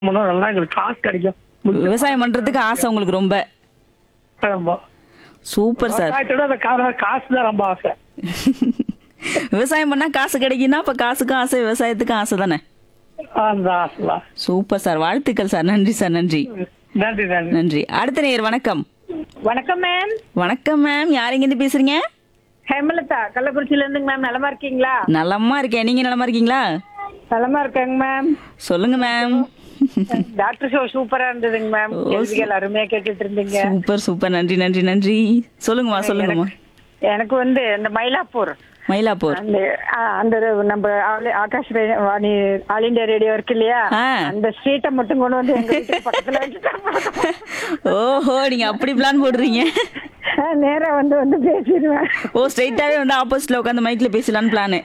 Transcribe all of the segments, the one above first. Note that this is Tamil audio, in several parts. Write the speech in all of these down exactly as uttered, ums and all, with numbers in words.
பண்ணா நல்லா எங்களுக்கு காசு கிடைக்கும். முடிச்சு விவசாயம் பண்றதுக்கு ஆசை உங்களுக்கு ரொம்ப. ஆமா. Super sir. விவசாயத்தோட அந்த கா- காசு தான் ரொம்ப ஆசை. விவசாயம் பண்ணா காசு கிடைக்குன்னா அப்ப காசுக்கும் ஆசை, விவசாயத்துக்கும் ஆசை தானே. அந்த ஆசை தான். Super sir. வாழ்த்துக்கள் சார். நன்றி சார். நன்றி நன்றி நன்றி. நன்றி. அடுத்த நேயர் வணக்கம். வணக்கம் மேம். வணக்கம் மேம். யார் எங்க இருந்து பேசுறீங்க? ஹேமலதா கள்ளக்குறிச்சியில இருந்துங்க மேம். நலமா இருக்கீங்களா? நலமா இருக்கேன். நீங்க நலமா இருக்கீங்களா? நலமா இருக்கேங்க மேம். சொல்லுங்க மேம். டாக்டர் ஷோ சூப்பரா இருந்ததுங்க மேம். கேள்விகள் அருமையா கேட்டுட்டு இருந்தீங்க. Super super. நன்றி நன்றி நன்றி. சொல்லுங்கம்மா சொல்லுங்கம்மா. எனக்கு வந்து இந்த மயிலாப்பூர் மயிலாப்பூர். அந்த ஆ, அந்த நம்ம ஆல்- ஆகாஷ் ரே- வாணி ஆல் இண்டியா ரேடியோ இருக்கு இல்லையா, ஆ. அந்த ஸ்ட்ரீட்டை மட்டும் கொண்டு வந்து எங்க வீட்டுக்கு பக்கத்துல வச்சுட்டா போதும். ஓஹோ, நீங்க அப்படி பிளான் போடுறீங்க. ஆ, நேரா வந்து வந்து பேசிடுவேன். ஓ, ஸ்ட்ரைட்டாவே வந்து ஆப்போசிட்ல உட்காந்து மைக்ல பேசலான்னு பிளானு.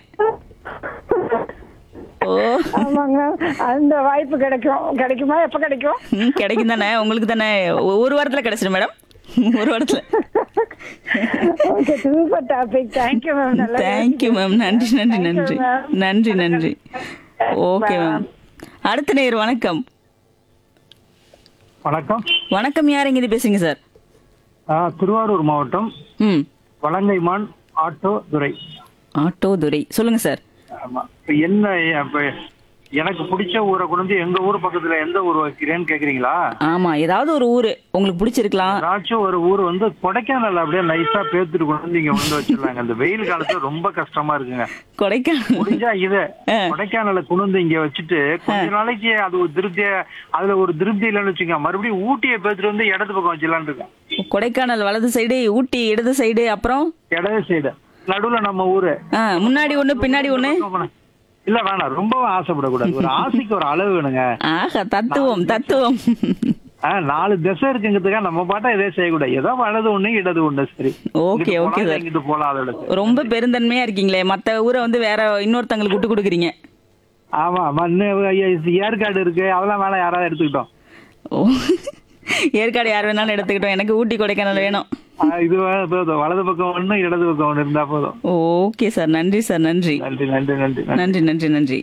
ஓ, ஆமாங்க, அந்த வாய்ப்பு கிடைக்கும். கிடைக்குமா? எப்ப கிடைக்கும்? ம், கிடைக்கும் தானே உங்களுக்கு தானே. ஒ- ஒரு வாரத்துல கிடைச்சிடும் மேடம். ஒரு வாரத்துல. Okay, super topic. Thank you ma'am. நல்லா தேங்க்யூ மேம். நன்றி நன்றி Thank you, நன்றி ma'am. நன்றி நன்றி. Okay Bye. மேம். அடுத்த நேயர் வணக்கம். வணக்கம். வணக்கம். யார் எங்க இருந்து பேசுறீங்க சார்? ஆ, திருவாரூர் மாவட்டம் ம், வலங்கைமான் ஆட்டோ துறை. ஆட்டோ துரை. சொல்லுங்க சார். ஆமா. இப்ப என்ன இப்ப எனக்கு பிடிச்ச ஊரை கொண்டு வந்து எங்க ஊர் பக்கத்துல எந்த ஊர் வைக்கிறேன்னு கேக்குறீங்களா? ஆமா, ஏதாவது ஒரு ஊரு உங்களுக்கு பிடிச்சிருக்கலாம். ஏதாச்சும் ஒரு ஊர் வந்து கொடைக்கானல் அப்படியே நைஸா பேத்துட்டு கொண்டு வந்து இங்க வந்து வச்சிடலாங்க. இந்த வெயில் காலத்துல ரொம்ப கஷ்டமா இருக்குங்க. கொடைக்கானல். முடிஞ்சா இது ஆ. கொடைக்கானலை கொண்டு வந்து இங்க வச்சுட்டு கொஞ்ச நாளைக்கு அது ஒரு திருப்திய அதுல ஒரு திருப்தி இல்லைன்னு வச்சுக்கோங்க, மறுபடியும் ஊட்டியை பேத்துட்டு வந்து இடது பக்கம் வச்சிடலான்னு இருக்கேன். கொடைக்கானல் வலது சைடு, ஊட்டி இடது சைடு, அப்புறம் இடது சைடு நடுவுல நம்ம ஊரு. ஆ, முன்னாடி ஒண்ணு பின்னாடி ஒண்ணு. இல்ல வேணாம், ரொம்பவும் ஆசைப்படக்கூடாது. ஒரு ஆசைக்கு ஒரு அளவு வேணுங்க. ஆஹா, தத்துவம் தத்துவம். ஆ, நாலு திசை இருக்குங்கிறதுக்காக நம்ம பாட்டா இதே செய்யக்கூடாது. ஏதோ வலது ஒண்ணு இடது ஒண்ணு சரி. ஓகே இங்கிட்டு ஓகே போலாம், சார். இங்கிட்டு போலாம் அதோட சரி. ரொம்ப பெருந்தன்மையா இருக்கீங்களே. மத்த ஊரை வந்து வேற இன்னொருத்தங்களுக்கு விட்டு கொடுக்குறீங்க. ஆமா மண்ணு ஏற்காடு இருக்கு, அதெல்லாம் வேணாம், யாராவது எடுத்துக்கிட்டோம். ஓ, ஏற்காடு யார் வேணாலும் எடுத்துக்கிட்டோம். எனக்கு ஊட்டி கொடைக்கானல் வேணும். ஆ, இது வே- போதும். வலது பக்கம் ஒண்ணு இடது பக்கம் ஒண்ணு இருந்தா போதும். Okay sir. நன்றி சார். நன்றி நன்றி நன்றி நன்றி நன்றி. நன்றி நன்றி நன்றி.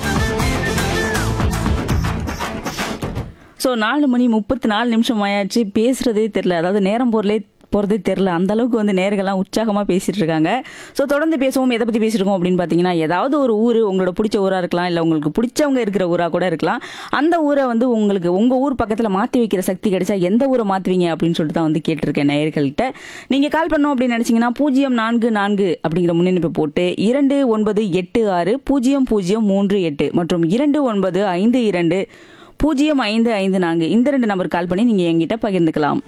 ஸோ நாலு மணி முப்பத்தி நாலு நிமிஷம் ஆயாச்சு. பேசுறதே தெரியல, அதாவது நேரம் போறலே போகிறதே தெரில. அந்த அளவுக்கு வந்து நேர்கள்லாம் உற்சாகமாக பேசிட்டு இருக்காங்க. ஸோ தொடர்ந்து பேசுவோம். எதை பற்றி பேசியிருக்கோம் அப்படின்னு பார்த்தீங்கன்னா, ஏதாவது ஒரு ஊர் உங்களோட பிடிச்ச ஊராக இருக்கலாம், இல்லை உங்களுக்கு பிடிச்சவங்க இருக்கிற ஊராக கூட இருக்கலாம். அந்த ஊரை வந்து உங்களுக்கு உங்கள் ஊர் பக்கத்தில் மாற்றி வைக்கிற சக்தி கிடைச்சா எந்த ஊரை மாற்றுவீங்க அப்படின்னு சொல்லிட்டு தான் வந்து கேட்டிருக்கேன் நேயர்கள்கிட்ட. நீங்கள் கால் பண்ணோம் அப்படின்னு நினச்சிங்கன்னா பூஜ்ஜியம் நான்கு நான்கு அப்படிங்கிற முன்னெடுப்பு போட்டு இரண்டு ஒன்பது எட்டு ஆறு பூஜ்ஜியம் பூஜ்ஜியம் மூன்று எட்டு மற்றும் இரண்டு ஒன்பது ஐந்து இரண்டு பூஜ்ஜியம் ஐந்து ஐந்து நான்கு இந்த ரெண்டு நம்பர் கால் பண்ணி நீங்கள் எங்கிட்ட பகிர்ந்துக்கலாம்.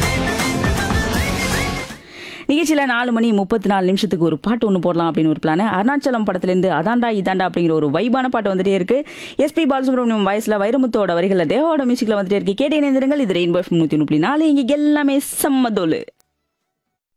நிகழ்ச்சியில் நாலு மணி முப்பத்தி நாலு நிமிஷத்துக்கு ஒரு பாட்டு ஒன்று போடலாம் அப்படின்னு ஒரு பிளான். அருணாச்சலம் படத்துலேருந்து அதாண்டா இதாண்டா அப்படிங்கிற ஒரு வைபான பாட்டு வந்துட்டே இருக்கு. எஸ்பி பாலசுப்ரமணியம் வாய்ஸ்ல வைரமுத்தோட வரிகளில் தேவோட மியூசிக்ல வந்துட்டே இருக்கு. கேட்டு இணைந்திருங்கள். இது ரெயின்போ எஃப்எம் நூற்றி முப்பத்தி நாலு. இங்கே எல்லாமே செம்மதோலு.